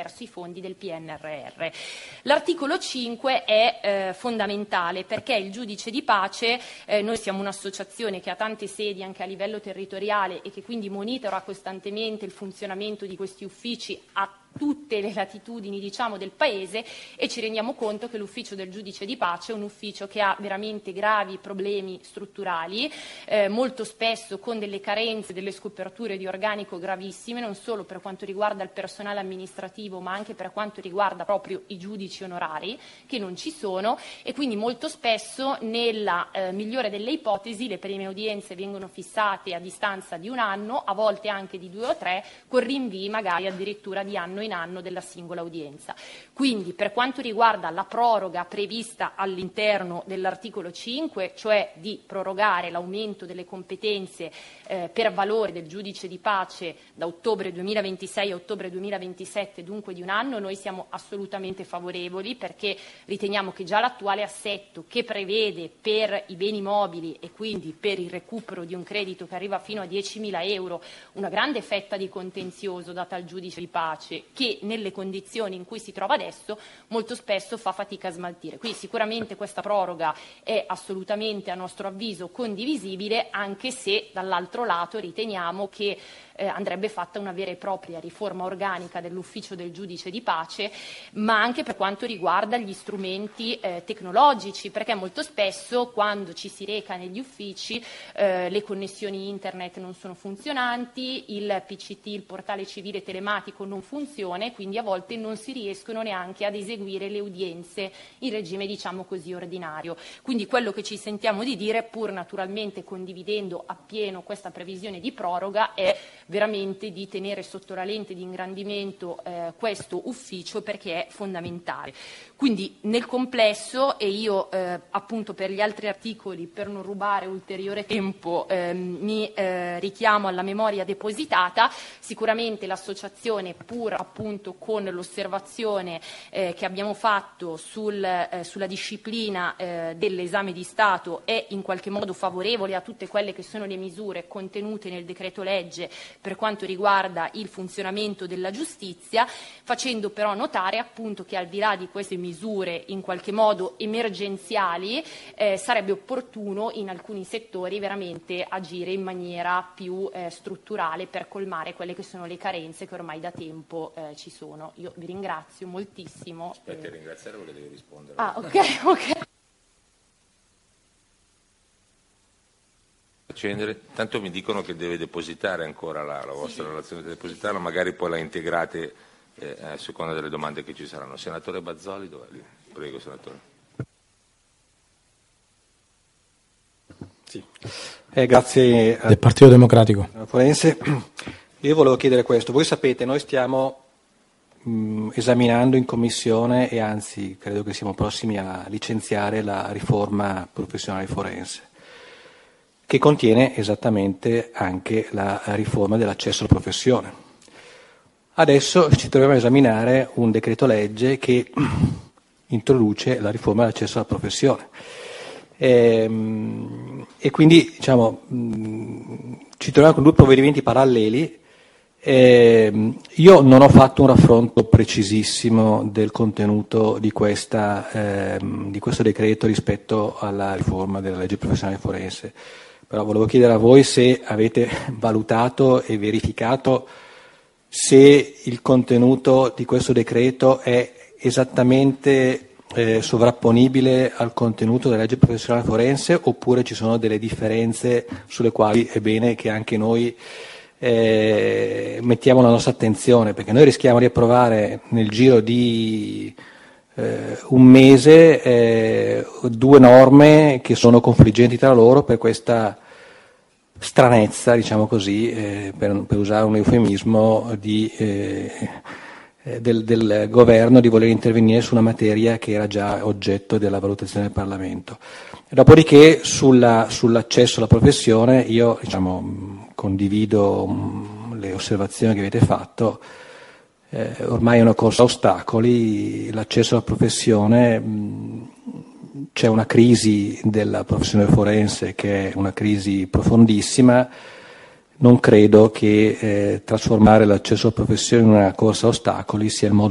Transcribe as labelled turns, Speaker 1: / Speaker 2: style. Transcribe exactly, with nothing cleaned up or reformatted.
Speaker 1: i fondi del P N R R. L'articolo cinque è eh, fondamentale perché il giudice di pace, eh, noi siamo un'associazione che ha tante sedi anche a livello territoriale e che quindi monitora costantemente il funzionamento di questi uffici a tutte le latitudini, diciamo, del Paese, e ci rendiamo conto che l'ufficio del giudice di pace è un ufficio che ha veramente gravi problemi strutturali, eh, molto spesso con delle carenze, delle scoperture di organico gravissime, non solo per quanto riguarda il personale amministrativo ma anche per quanto riguarda proprio i giudici onorari che non ci sono, e quindi molto spesso nella eh, migliore delle ipotesi le prime udienze vengono fissate a distanza di un anno, a volte anche di due o tre, con rinvii magari addirittura di anno in anno della singola udienza. Quindi per quanto riguarda la proroga prevista all'interno dell'articolo cinque, cioè di prorogare l'aumento delle competenze eh, per valore del giudice di pace da ottobre duemilaventisei a ottobre duemilaventisette, dunque di un anno, noi siamo assolutamente favorevoli perché riteniamo che già l'attuale assetto che prevede per i beni mobili e quindi per il recupero di un credito che arriva fino a diecimila euro una grande fetta di contenzioso data al giudice di pace che nelle condizioni in cui si trova adesso molto spesso fa fatica a smaltire. Quindi sicuramente questa proroga è assolutamente a nostro avviso condivisibile, anche se dall'altro lato riteniamo che eh, andrebbe fatta una vera e propria riforma organica dell'ufficio del giudice di pace, ma anche per quanto riguarda gli strumenti eh, tecnologici, perché molto spesso quando ci si reca negli uffici eh, le connessioni internet non sono funzionanti, il P C T, il portale civile telematico non funziona e quindi a volte non si riescono neanche ad eseguire le udienze in regime, diciamo così, ordinario. Quindi quello che ci sentiamo di dire, pur naturalmente condividendo appieno questa previsione di proroga, è veramente di tenere sotto la lente di ingrandimento eh, questo ufficio perché è fondamentale. Quindi nel complesso, e io eh, appunto per gli altri articoli, per non rubare ulteriore tempo, eh, mi eh, richiamo alla memoria depositata, sicuramente l'associazione, pur appunto con l'osservazione eh, che abbiamo fatto sul, eh, sulla disciplina eh, dell'esame di Stato, è in qualche modo favorevole a tutte quelle che sono le misure contenute nel decreto legge per quanto riguarda il funzionamento della giustizia, facendo però notare appunto che al di là di queste misure in qualche modo emergenziali eh, sarebbe opportuno in alcuni settori veramente agire in maniera più eh, strutturale per colmare quelle che sono le carenze che ormai da tempo eh, ci sono. Io vi ringrazio moltissimo.
Speaker 2: Aspetta, eh... ringraziare perché devi rispondere.
Speaker 1: Ah, ok, ok.
Speaker 2: Tanto mi dicono che deve depositare ancora la, la vostra sì. relazione, deve depositarla, magari poi la integrate eh, a seconda delle domande che ci saranno. Senatore Bazzoli, dov'è lì? Prego, senatore.
Speaker 3: Sì. Eh, grazie
Speaker 4: del Partito Democratico.
Speaker 3: Forense. Io volevo chiedere questo. Voi sapete, noi stiamo mh, esaminando in commissione e anzi credo che siamo prossimi a licenziare la riforma professionale forense, che contiene esattamente anche la riforma dell'accesso alla professione. Adesso ci troviamo a esaminare un decreto legge che introduce la riforma dell'accesso alla professione. E, e quindi diciamo, ci troviamo con due provvedimenti paralleli. E io non ho fatto un raffronto precisissimo del contenuto di, questa, eh, di questo decreto rispetto alla riforma della legge professionale forense. Però volevo chiedere a voi se avete valutato e verificato se il contenuto di questo decreto è esattamente eh, sovrapponibile al contenuto della legge professionale forense oppure ci sono delle differenze sulle quali è bene che anche noi eh, mettiamo la nostra attenzione, perché noi rischiamo di approvare nel giro di eh, un mese eh, due norme che sono confliggenti tra loro per questa stranezza, diciamo così, eh, per, per usare un eufemismo, di, eh, del, del governo di voler intervenire su una materia che era già oggetto della valutazione del Parlamento. Dopodiché sulla, sull'accesso alla professione io diciamo, condivido um, le osservazioni che avete fatto. Eh, ormai è una corsa a ostacoli, l'accesso alla professione, mh, c'è una crisi della professione forense che è una crisi profondissima. Non credo che eh, trasformare l'accesso alla professione in una corsa a ostacoli sia il modo